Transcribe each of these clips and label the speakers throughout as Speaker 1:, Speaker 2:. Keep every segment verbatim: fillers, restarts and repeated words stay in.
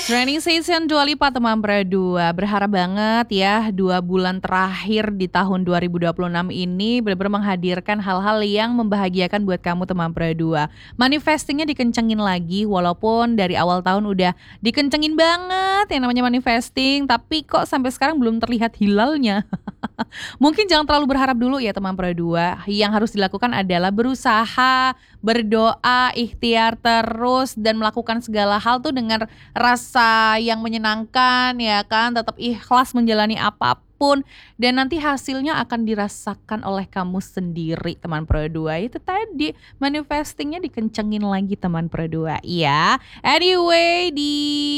Speaker 1: Training session Dua Lipa teman berdua. Berharap banget ya dua bulan terakhir di tahun dua ribu dua puluh enam ini benar-benar menghadirkan hal-hal yang membahagiakan buat kamu teman berdua. Manifestingnya dikencengin lagi walaupun dari awal tahun udah dikencengin banget yang namanya manifesting, tapi kok sampai sekarang belum terlihat hilalnya. Mungkin jangan terlalu berharap dulu ya teman berdua. Yang harus dilakukan adalah berusaha, berdoa, ikhtiar terus dan melakukan segala hal tuh dengan rasa yang menyenangkan ya kan, tetap ikhlas menjalani apapun dan nanti hasilnya akan dirasakan oleh kamu sendiri teman berdua. Itu tadi manifestingnya dikencengin lagi teman berdua ya. Anyway, di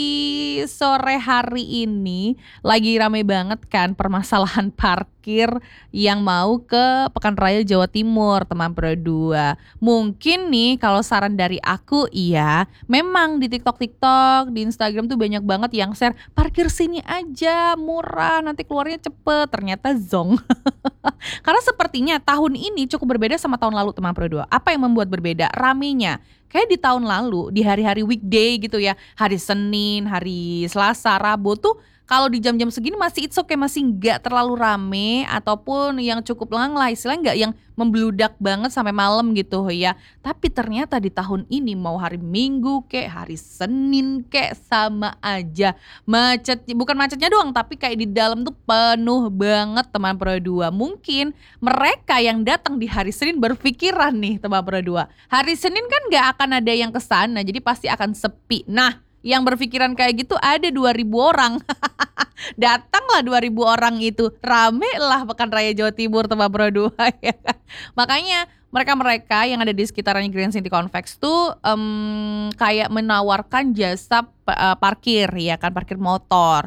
Speaker 1: sore hari ini lagi rame banget kan permasalahan parkir yang mau ke Pekan Raya Jawa Timur teman berdua. Mungkin nih kalau saran dari aku iya, memang di TikTok-TikTok, di Instagram tuh banyak banget yang share parkir sini aja murah nanti keluarnya cepet. Ternyata zong. Karena sepertinya tahun ini cukup berbeda sama tahun lalu teman berdua. Apa yang membuat berbeda? Ramenya. Kayak di tahun lalu di hari-hari weekday gitu ya, hari Senin, hari Selasa, Rabu tuh kalau di jam-jam segini masih it's okay, masih nggak terlalu rame ataupun yang cukup lengang lah, istilahnya nggak yang membludak banget sampai malam gitu ya. Tapi ternyata di tahun ini mau hari Minggu kek, hari Senin kek sama aja macet. Bukan macetnya doang, tapi kayak di dalam tuh penuh banget teman berdua. Mungkin mereka yang datang di hari Senin berpikiran nih teman berdua, hari Senin kan nggak akan ada yang kesana, jadi pasti akan sepi. Nah, yang berpikiran kayak gitu ada dua ribu orang. Datanglah dua ribu orang itu. Rame lah Pekan Raya Jawa Timur teman berdua ya kan. Makanya mereka-mereka yang ada di sekitaran Grand City Convex tuh um, kayak menawarkan jasa uh, parkir ya kan, parkir motor.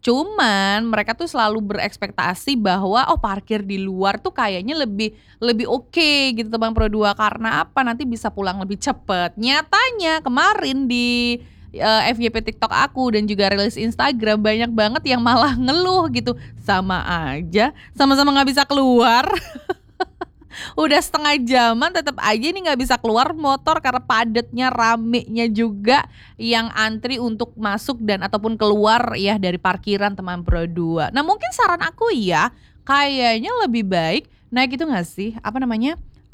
Speaker 1: Cuman mereka tuh selalu berekspektasi bahwa oh parkir di luar tuh kayaknya lebih lebih oke okay, gitu teman berdua. Karena apa? Nanti bisa pulang lebih cepet. Nyatanya kemarin di uh, F Y P TikTok aku dan juga rilis Instagram banyak banget yang malah ngeluh gitu. Sama aja, sama-sama gak bisa keluar. Udah setengah jaman tetap aja nih gak bisa keluar motor karena padatnya, ramenya juga yang antri untuk masuk dan ataupun keluar ya dari parkiran teman berdua. Nah mungkin saran aku ya kayaknya lebih baik naik itu gak sih, apa namanya,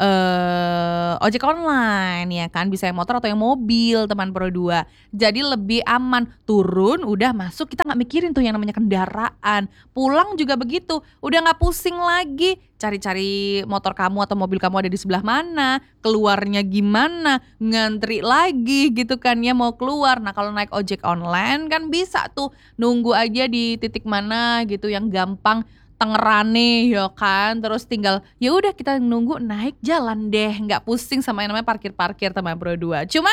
Speaker 1: Uh, ojek online ya kan, bisa yang motor atau yang mobil teman berdua. Jadi lebih aman, turun udah masuk, kita nggak mikirin tuh yang namanya kendaraan. Pulang juga begitu, udah nggak pusing lagi cari-cari motor kamu atau mobil kamu ada di sebelah mana, keluarnya gimana, ngantri lagi gitu kan ya mau keluar. Nah kalau naik ojek online kan bisa tuh nunggu aja di titik mana gitu yang gampang Tangerane ya kan, terus tinggal ya udah kita nunggu naik jalan deh, nggak pusing sama yang namanya parkir-parkir teman berdua. Cuman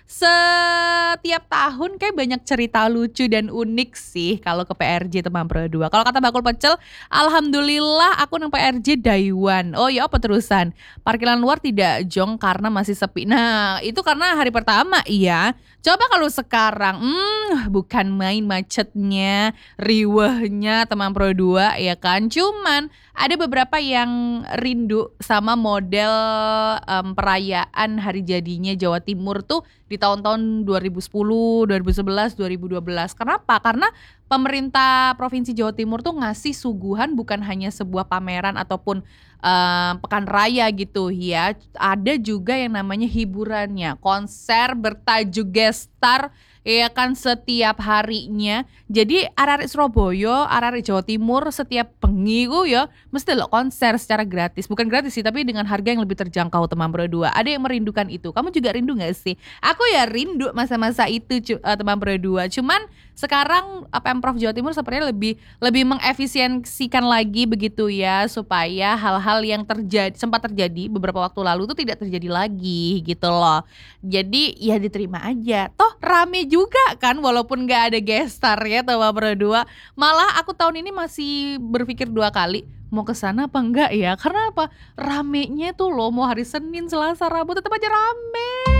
Speaker 1: setiap tahun kayak banyak cerita lucu dan unik sih kalau ke P R J teman berdua. Kalau kata Bakul Pecel, alhamdulillah aku nang P R J Daiwan. Oh ya apa terusan? Parkiran luar tidak jong karena masih sepi. Nah itu karena hari pertama iya. Coba kalau sekarang, hmm, bukan main macetnya, riwehnya teman berdua ya kan. Cuman ada beberapa yang rindu sama model um, perayaan hari jadinya Jawa Timur tuh di tahun-tahun dua ribu sepuluh, dua ribu sebelas, dua ribu dua belas. Kenapa? Karena pemerintah Provinsi Jawa Timur tuh ngasih suguhan bukan hanya sebuah pameran ataupun um, pekan raya gitu ya. Ada juga yang namanya hiburannya, konser bertajuk gestar ya kan setiap harinya. Jadi arek-arek Surabaya, arek-arek Jawa Timur setiap bengi ku ya mesti lo konser secara gratis. Bukan gratis sih, tapi dengan harga yang lebih terjangkau teman berdua. Ada yang merindukan itu. Kamu juga rindu gak sih? Aku ya rindu masa-masa itu uh, teman berdua. Cuman sekarang Pemprov Jawa Timur sepertinya lebih lebih mengefisiensikan lagi begitu ya, supaya hal-hal yang terjadi sempat terjadi beberapa waktu lalu itu tidak terjadi lagi gitu loh. Jadi ya diterima aja. Toh rame juga kan walaupun gak ada gestar ya teman berdua. Malah aku tahun ini masih berpikir dua kali mau ke sana apa enggak ya. Karena apa? Ramenya tuh loh, mau hari Senin, Selasa, Rabu tetap aja rame.